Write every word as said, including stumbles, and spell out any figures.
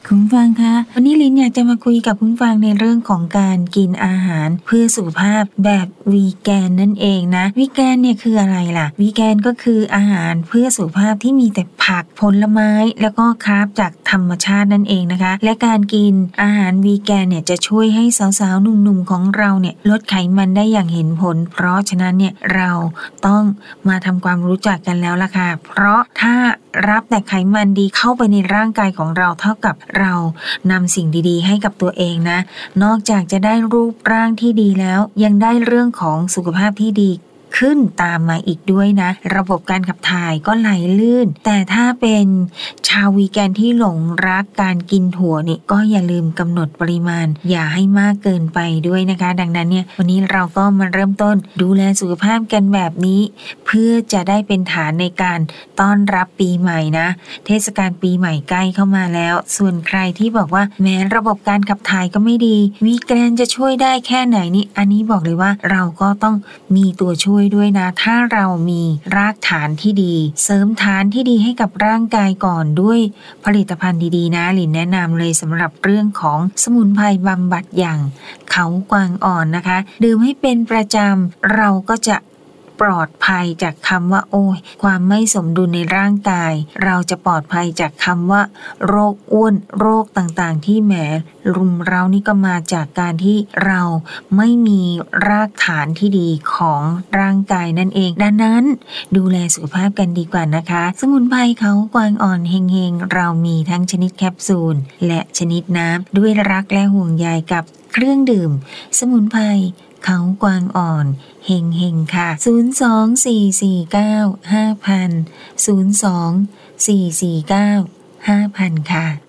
คุณฟังคะวันนี้ลินอยากจะมาคุยกับคุณฟังในเรื่องของการกินอาหารเพื่อสุขภาพแบบวีแกนนั่นเองนะวีแกนเนี่ยคืออะไรล่ะวีแกนก็คืออาหารเพื่อสุขภาพที่มีแต่ผักผลไม้แล้วก็คาร์บจากธรรมชาตินั่นเองนะคะและการกินอาหารวีแกนเนี่ยจะช่วยให้สาวๆหนุ่มๆของเราเนี่ยลดไขมันได้อย่างเห็นผลเพราะฉะนั้นเนี่ยเราต้องมาทำความรู้จักกันแล้วล่ะค่ะเพราะถ้ารับแต่ไขมันดีเข้าไปในร่างกายของเราเท่ากับเรานำสิ่งดีๆให้กับตัวเองนะนอกจากจะได้รูปร่างที่ดีแล้วยังได้เรื่องของสุขภาพที่ดีขึ้นตามมาอีกด้วยนะระบบการขับถ่ายก็ไหลลื่นแต่ถ้าเป็นชาววีแกนที่หลงรักการกินถั่วนี่ก็อย่าลืมกำหนดปริมาณอย่าให้มากเกินไปด้วยนะคะดังนั้นเนี่ยวันนี้เราก็มาเริ่มต้นดูแลสุขภาพกันแบบนี้เพื่อจะได้เป็นฐานในการต้อนรับปีใหม่นะเทศกาลปีใหม่ใกล้เข้ามาแล้วส่วนใครที่บอกว่าแม้ระบบการขับถ่ายก็ไม่ดีวีแกนจะช่วยได้แค่ไหนนี่อันนี้บอกเลยว่าเราก็ต้องมีตัวช่วยด้วยนะถ้าเรามีรากฐานที่ดีเสริมฐานที่ดีให้กับร่างกายก่อนด้วยผลิตภัณฑ์ดีๆนะหลินแนะนำเลยสำหรับเรื่องของสมุนไพรบำบัดอย่างเขากวางอ่อนนะคะดื่มให้เป็นประจำเราก็จะปลอดภัยจากคำว่าโอ้ยความไม่สมดุลในร่างกายเราจะปลอดภัยจากคำว่าโรคอ้วนโรคต่างๆที่แหมรุมเรานี่ก็มาจากการที่เราไม่มีรากฐานที่ดีของร่างกายนั่นเองดังนั้นดูแลสุขภาพกันดีกว่านะคะสมุนไพรเขากวางอ่อนเฮงๆเรามีทั้งชนิดแคปซูลและชนิดน้ำด้วยรักและห่วงใยกับเครื่องดื่มสมุนไพรเขากวางอ่อนเฮงเฮงค่ะศูนย์ สอง สี่ สี่ เก้า ห้า ศูนย์ ศูนย์ ศูนย์ สอง สี่ สี่ เก้า ห้า ศูนย์ ศูนย์ค่ะ